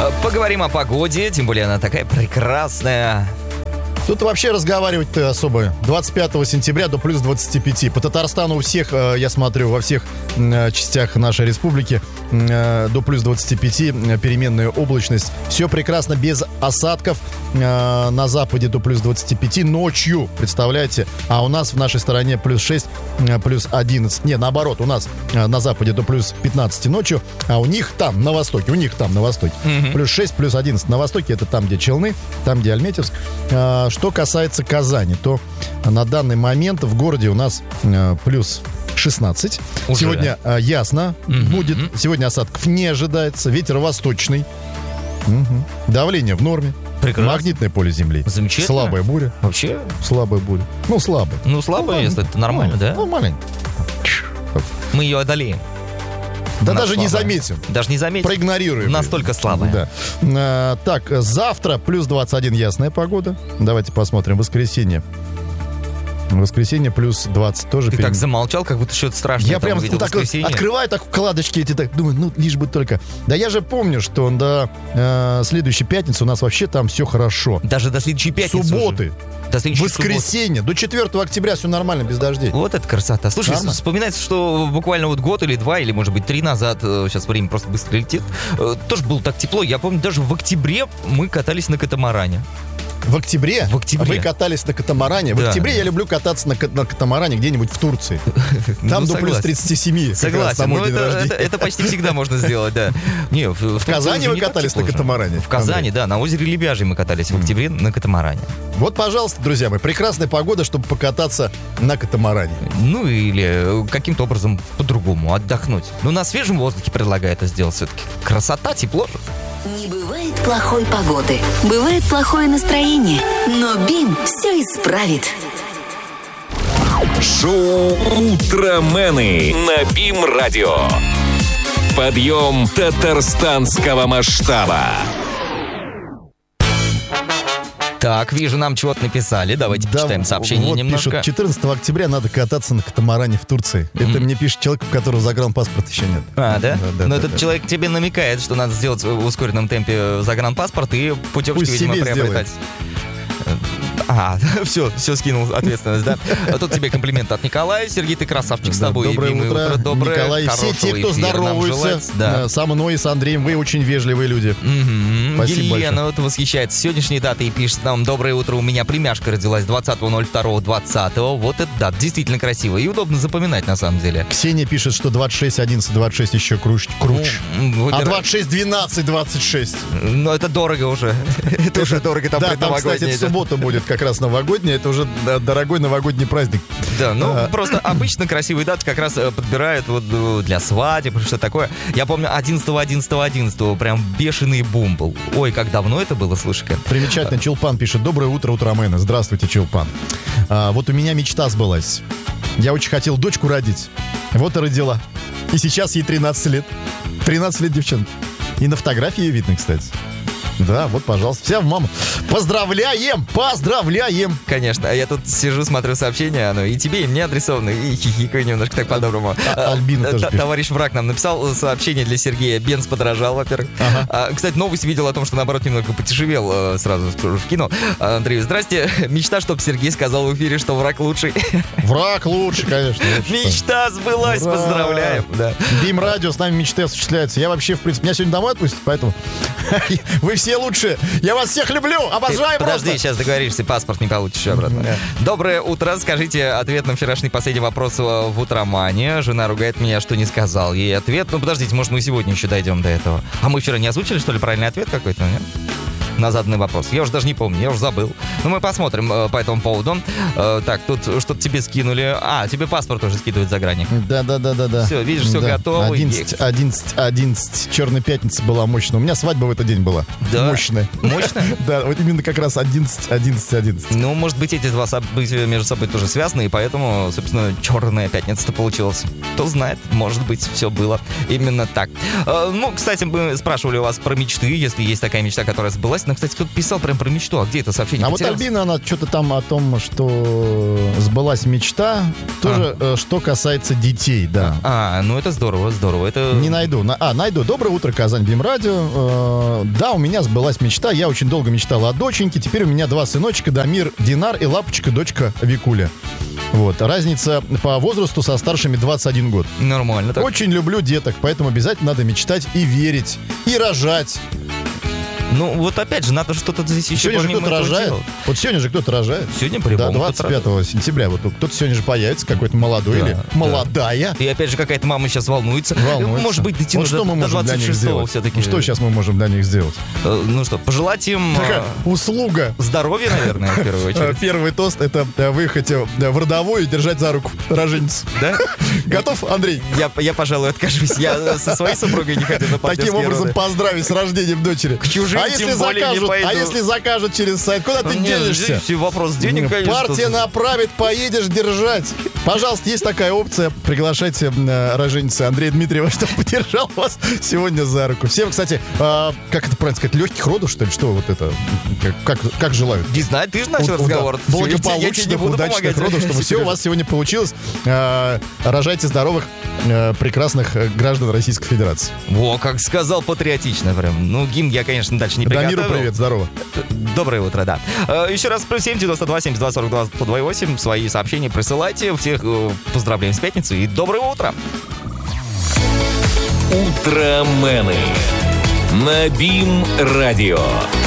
Поговорим о погоде, тем более она такая прекрасная. Тут вообще разговаривать-то особо. 25 сентября до плюс 25. По Татарстану у всех, я смотрю, во всех частях нашей республики до плюс 25, переменная облачность. Все прекрасно, без осадков. На западе до плюс 25 ночью, представляете? А у нас в нашей стороне плюс 6, плюс 11. Не, наоборот, у нас на западе до плюс 15 ночью, а у них там, на востоке, плюс 6, плюс 11. На востоке это там, где Челны, там, где Альметьевск. Что касается Казани, то на данный момент в городе у нас плюс 16. Уже. Сегодня ясно будет. Сегодня осадков не ожидается. Ветер восточный. Давление в норме. Прекрасно. Магнитное поле Земли. Замечательно. Слабая буря. Вообще? Слабая буря. Слабая, если это нормально, да? Маленько. Мы ее одолеем. Да она даже слабая. не заметим. Даже не заметим. Проигнорируем. Настолько слабая. Да. Так, завтра плюс 21 ясная погода. Давайте посмотрим. Воскресенье плюс 20 тоже. Ты так замолчал, как будто что-то страшное. Я прям так открываю так вкладочки эти, так думаю, лишь бы только. Да я же помню, что до следующей пятницы у нас вообще там все хорошо. Даже до следующей пятницы. Субботы. До воскресенье. До 4 октября все нормально, без дождей. Вот это красота. Слушай, вспоминается, что буквально вот год или два, или, может быть, 3 назад, сейчас время просто быстро летит, тоже было так тепло. Я помню, даже в октябре мы катались на катамаране. В октябре? В октябре. Вы катались на катамаране? Да. В октябре я люблю кататься на катамаране где-нибудь в Турции. Там до плюс 37. Согласен. Это почти всегда можно сделать, да. Не, в Казани вы катались на катамаране? В Казани, да. На озере Лебяжий мы катались в октябре на катамаране. Вот, пожалуйста, друзья мои, прекрасная погода, чтобы покататься на катамаране. Ну, или каким-то образом по-другому отдохнуть. Ну, на свежем воздухе предлагаю это сделать все-таки. Красота, тепло. Не бывает плохой погоды, бывает плохое настроение, но БИМ все исправит. Шоу «Утромены» на БИМ-радио. Подъем татарстанского масштаба. Так, вижу, нам чего-то написали. Давайте почитаем сообщение вот немножко. Пишут, 14 октября надо кататься на катамаране в Турции. Это мне пишет человек, у которого загранпаспорта еще нет. А, да? Да, Но этот человек тебе намекает, что надо сделать в ускоренном темпе загранпаспорт и путевочки, видимо, приобретать. Ага, все скинул ответственность, да? А тут тебе комплимент от Николая. Сергей, ты красавчик, с тобой. Доброе утро, доброе, Николай. Все те, кто здороваются со мной и с Андреем, вы очень вежливые люди. Спасибо Елена большое. вот восхищается сегодняшней датой и пишет нам: доброе утро, у меня племяшка родилась 20.02.20. Вот это да, действительно красиво и удобно запоминать на самом деле. Ксения пишет, что 26.11, 26 еще круче. А 26.12, 26. Ну, это дорого уже. Это уже дорого, там да, там, кстати, это суббота будет как раз новогодняя. Это уже дорогой новогодний праздник. Да, ну просто обычно красивые даты как раз подбирают вот для свадеб, что такое. Я помню 11 прям бешеный бум был. Ой, как давно это было, слушай-ка. Примечательно, Чулпан пишет: доброе утро, утромены. Здравствуйте, Чулпан. Вот у меня мечта сбылась. Я очень хотел дочку родить. Вот и родила. И сейчас ей 13 лет. 13 лет девчонки. И на фотографии ее видно, кстати. Да, вот, пожалуйста. Вся в маму. Поздравляем! Поздравляем! Конечно. А я тут сижу, смотрю сообщение, оно и тебе, и мне адресовано, и хихикаю немножко так по-доброму. Альбина тоже пишет. Товарищ враг нам написал сообщение для Сергея. Бенз подорожал, во-первых. Кстати, новость видел о том, что, наоборот, немного подешевел. Сразу вкинул. Андрей, здрасте. Мечта, чтобы Сергей сказал в эфире, что враг лучший. Враг лучше, конечно. Мечта сбылась, поздравляем. БИМ-радио, с нами мечты осуществляются. Я вообще, в принципе, меня сегодня домой отпустят, поэтому вы все лучше. Я вас всех люблю, обожаю просто. Подожди, сейчас договоришься, паспорт не получишь обратно. Доброе утро. Скажите ответ на вчерашний последний вопрос в утромане. Жена ругает меня, что не сказал ей ответ. Ну, подождите, может, мы сегодня еще дойдем до этого. А мы вчера не озвучили, что ли, правильный ответ какой-то, нет? На заданный вопрос. Я уже даже не помню, я уже забыл. Но мы посмотрим по этому поводу. Так, тут что-то тебе скинули. Тебе паспорт уже скидывают за грани. Да. Все, видишь, все готово. 11. Черная пятница была мощная. У меня свадьба в этот день была. Да? Мощная. Мощная? Да, вот именно как раз 11. Ну, может быть, эти два события между собой тоже связаны, и поэтому, собственно, черная пятница-то получилась. Кто знает, может быть, все было именно так. Ну, кстати, мы спрашивали у вас про мечты, если есть такая мечта, которая сбылась. Но, кстати, кто-то писал прям про мечту. А где это сообщение? А вот Альбина, она что-то там о том, что сбылась мечта. Тоже, что касается детей, да. Ну это здорово. Это... Не найду. Найду. Доброе утро, Казань, Бим Радио. Да, у меня сбылась мечта. Я очень долго мечтал о доченьке. Теперь у меня 2 сыночка, Дамир, Динар и лапочка, дочка Викуля. Вот. Разница по возрасту со старшими 21 год. Нормально. Так. Очень люблю деток, поэтому обязательно надо мечтать и верить, и рожать. Ну, вот опять же, надо что-то здесь еще... Сегодня же кто-то рожает. Делать. Вот сегодня же кто-то рожает. Сегодня по-любому. Да, 25 сентября. Вот кто-то сегодня же появится, какой-то молодой или молодая. И опять же, какая-то мама сейчас волнуется. Может быть, дойти до 26-го все-таки. Что сейчас мы можем для них сделать? Ну что, пожелать им... Такая услуга. Здоровья, наверное, в первую очередь. Первый тост — это выехать в родовую и держать за руку роженицу. Да? Готов, Андрей? Я, пожалуй, откажусь. Я со своей супругой не ходил на партнерские Таким образом роды. поздравить с рождением дочери. К чужим тем более не пойду. А если закажут через сайт, куда ты денешься? Здесь вопрос денег, конечно. Партия направит, поедешь держать. Пожалуйста, есть такая опция. Приглашайте роженицы Андрея Дмитриева, чтобы поддержал вас сегодня за руку. Всем, кстати, как это правильно сказать, легких родов, что ли? Что вот это? Как желают? Не знаю, ты же начал разговор. Благополучных, удачных родов, чтобы все у вас сегодня получилось. Рожайте здоровых, прекрасных граждан Российской Федерации. Во, как сказал, патриотично прям. Ну, гимн я, конечно, дальше не приготовил. Дамиру привет, здорово. Доброе утро, да. Еще раз, +7 92 72 42 128. Свои сообщения присылайте. Всех поздравляем с пятницей и доброе утро. Утромены на БИМ-радио.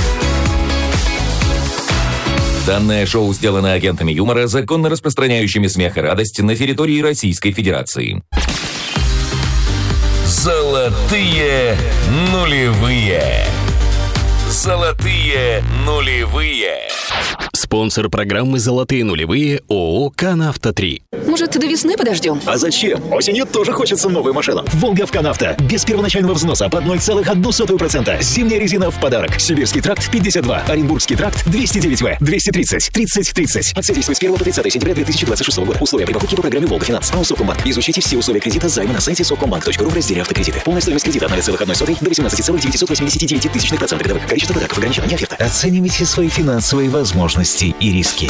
Данное шоу сделано агентами юмора, законно распространяющими смех и радость на территории Российской Федерации. Золотые нулевые. Золотые нулевые. Спонсор программы «Золотые нулевые» ООО «Канавто-3». Может, до весны подождем? А зачем? Осенью тоже хочется новую машину. «Волга» в «Канавто». Без первоначального взноса под 0,01%. Зимняя резина в подарок. Сибирский тракт 52. Оренбургский тракт 209В. 230. 30. Подсодействует с 1 по 30 сентября 2026 года. Условия при покупке по программе «Волга Финанс». АО «Совкомбанк». Изучите все условия кредита займа на сайте совкомбанк.ру в разделе «Автокредиты». Полная стоимость кредита от 0,01 до 18,989% годовых. Количество подарков ограничено. Не оферта. Оценивайте свои финансовые возможности и риски.